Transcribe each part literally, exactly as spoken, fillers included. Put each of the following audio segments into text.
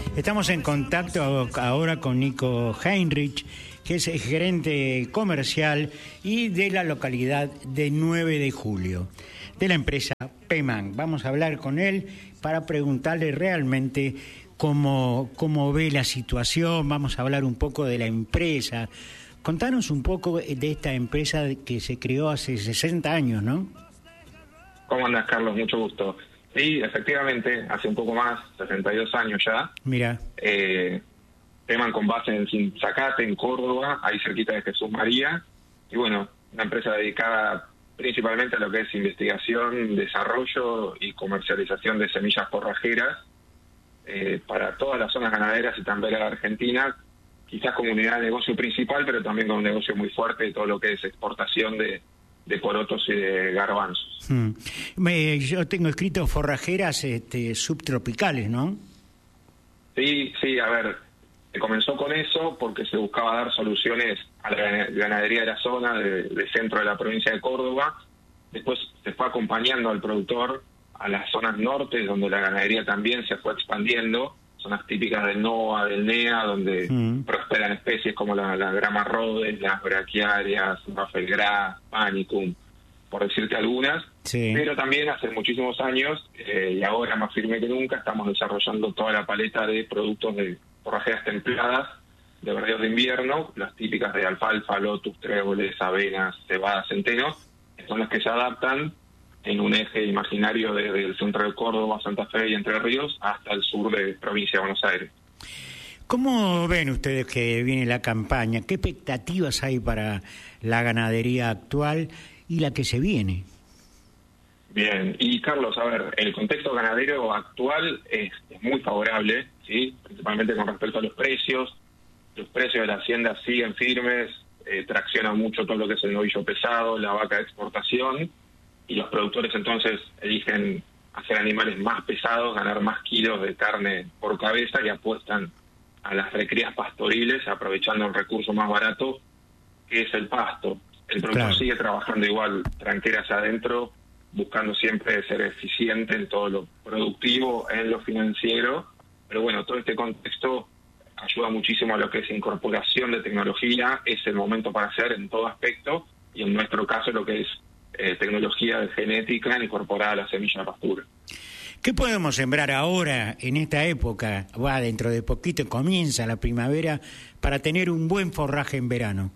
Estamos en contacto ahora con Nico Heinrich, que es gerente comercial y de la localidad de nueve de julio, de la empresa Peman. Vamos a hablar con él para preguntarle realmente cómo, cómo ve la situación. Vamos a hablar un poco de la empresa. Contanos un poco de esta empresa que se creó hace sesenta años, ¿no? ¿Cómo andas, Carlos? Mucho gusto. Sí, efectivamente, hace un poco más, sesenta y dos años ya. Mira. Eh, Peman con base en Zacate, en Córdoba, ahí cerquita de Jesús María. Y bueno, una empresa dedicada principalmente a lo que es investigación, desarrollo y comercialización de semillas forrajeras eh, para todas las zonas ganaderas y también de Argentina, quizás como unidad de negocio principal, pero también con un negocio muy fuerte de todo lo que es exportación de, de porotos y de garbanzos. Hmm. Me, yo tengo escrito forrajeras este, subtropicales, ¿no? Sí, sí, a ver, se comenzó con eso porque se buscaba dar soluciones a la ganadería de la zona, de, de centro de la provincia de Córdoba. Después se fue acompañando al productor a las zonas norte, donde la ganadería también se fue expandiendo, zonas típicas del NOA, del NEA, donde mm. prosperan especies como la, la grama rhodes, las braquiarias, Raffel Gras, Panicum, por decirte algunas. Sí. Pero también hace muchísimos años, eh, y ahora más firme que nunca, estamos desarrollando toda la paleta de productos de forrajeras templadas, de verdeos de invierno, las típicas de alfalfa, lotus, tréboles, avenas, cebada, centeno, que son las que se adaptan en un eje imaginario desde el centro de Córdoba, Santa Fe y Entre Ríos hasta el sur de provincia de Buenos Aires. ¿Cómo ven ustedes que viene la campaña? ¿Qué expectativas hay para la ganadería actual y la que se viene? Bien, y Carlos, a ver, el contexto ganadero actual es, es muy favorable, ¿sí? Principalmente con respecto a los precios. Los precios de la hacienda siguen firmes, eh, tracciona mucho todo lo que es el novillo pesado, la vaca de exportación, y los productores entonces eligen hacer animales más pesados, ganar más kilos de carne por cabeza y apuestan a las recrías pastoriles, aprovechando el recurso más barato, que es el pasto. El productor claro. sigue trabajando igual, tranqueras adentro, buscando siempre ser eficiente en todo lo productivo, en lo financiero, pero bueno, todo este contexto ayuda muchísimo a lo que es incorporación de tecnología, es el momento para hacer en todo aspecto, y en nuestro caso lo que es eh, tecnología de genética incorporada a la semilla de pastura. ¿Qué podemos sembrar ahora, en esta época, va dentro de poquito, comienza la primavera, para tener un buen forraje en verano?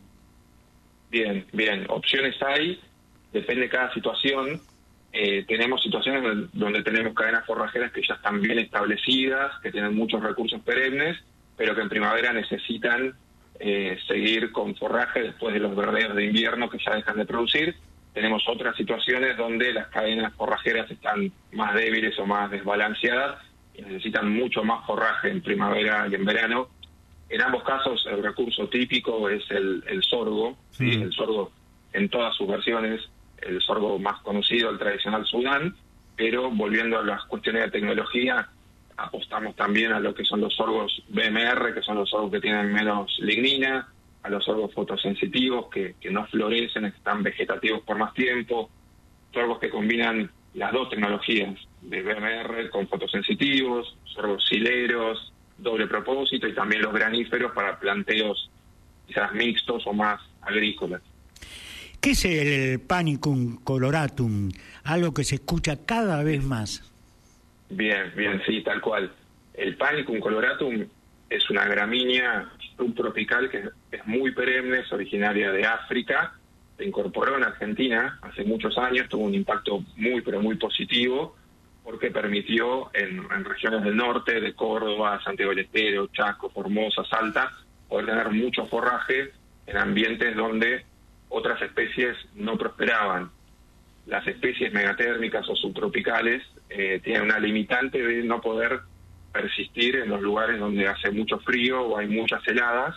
Bien, bien, opciones hay, depende de cada situación. Eh, tenemos situaciones donde tenemos cadenas forrajeras que ya están bien establecidas, que tienen muchos recursos perennes, pero que en primavera necesitan eh, seguir con forraje después de los verdeos de invierno que ya dejan de producir. Tenemos otras situaciones donde las cadenas forrajeras están más débiles o más desbalanceadas y necesitan mucho más forraje en primavera y en verano. En ambos casos el recurso típico es el, el sorgo, ¿sí? Mm. El sorgo en todas sus versiones, el sorgo más conocido, el tradicional Sudán, pero volviendo a las cuestiones de tecnología, apostamos también a lo que son los sorgos B M R, que son los sorgos que tienen menos lignina, a los sorgos fotosensitivos, que, que no florecen, que están vegetativos por más tiempo, sorgos que combinan las dos tecnologías, de B M R con fotosensitivos, sorgos sileros, doble propósito, y también los graníferos para planteos quizás mixtos o más agrícolas. ¿Qué es el Panicum coloratum? Algo que se escucha cada vez más. Bien, bien, sí, tal cual. El Panicum coloratum es una gramínea subtropical que es muy perenne, es originaria de África, se incorporó en Argentina hace muchos años, tuvo un impacto muy, pero muy positivo, porque permitió en, en regiones del norte, de Córdoba, Santiago del Estero, Chaco, Formosa, Salta, poder tener mucho forraje en ambientes donde otras especies no prosperaban. Las especies megatérmicas o subtropicales eh, tienen una limitante de no poder persistir en los lugares donde hace mucho frío o hay muchas heladas.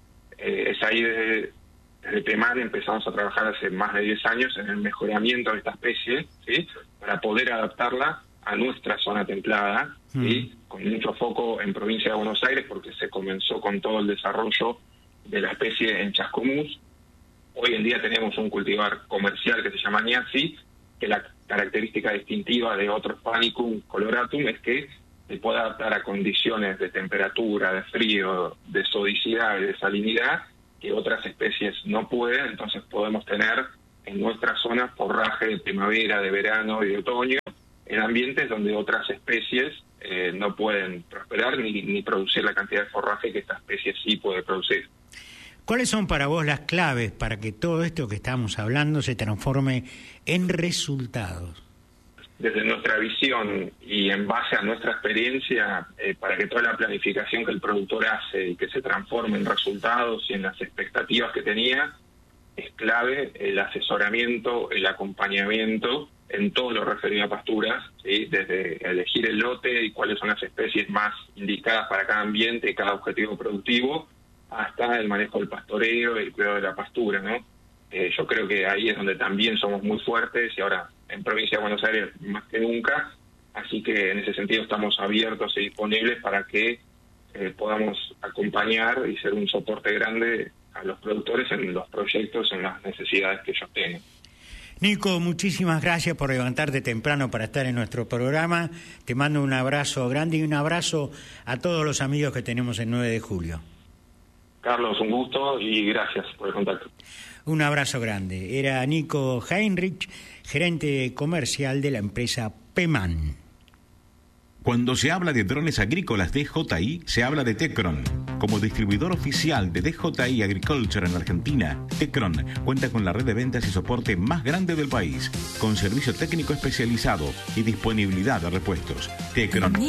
Eh, es ahí desde, desde Peman empezamos a trabajar hace más de diez años en el mejoramiento de esta especie, ¿sí? Para poder adaptarla a nuestra zona templada, ¿sí? Mm. Con mucho foco en provincia de Buenos Aires, porque se comenzó con todo el desarrollo de la especie en Chascomús. Hoy en día tenemos un cultivar comercial que se llama Niazi, que la característica distintiva de otros Panicum coloratum es que se puede adaptar a condiciones de temperatura, de frío, de sodicidad y de salinidad que otras especies no pueden. Entonces podemos tener en nuestra zona forraje de primavera, de verano y de otoño en ambientes donde otras especies eh, no pueden prosperar ni, ni producir la cantidad de forraje que esta especie sí puede producir. ¿Cuáles son para vos las claves para que todo esto que estamos hablando se transforme en resultados? Desde nuestra visión y en base a nuestra experiencia, eh, para que toda la planificación que el productor hace y que se transforme en resultados y en las expectativas que tenía, es clave el asesoramiento, el acompañamiento en todo lo referido a pasturas, ¿sí? Desde elegir el lote y cuáles son las especies más indicadas para cada ambiente y cada objetivo productivo, hasta el manejo del pastoreo y el cuidado de la pastura, ¿no? Eh, yo creo que ahí es donde también somos muy fuertes, y ahora en Provincia de Buenos Aires más que nunca, así que en ese sentido estamos abiertos y disponibles para que eh, podamos acompañar y ser un soporte grande a los productores en los proyectos, en las necesidades que ellos tienen. Nico, muchísimas gracias por levantarte temprano para estar en nuestro programa. Te mando un abrazo grande y un abrazo a todos los amigos que tenemos el nueve de julio. Carlos, un gusto y gracias por el contacto. Un abrazo grande. Era Nico Heinrich, gerente comercial de la empresa Pemán. Cuando se habla de drones agrícolas D J I, se habla de Tecron. Como distribuidor oficial de D J I Agriculture en Argentina, Tecron cuenta con la red de ventas y soporte más grande del país, con servicio técnico especializado y disponibilidad de repuestos. Tecron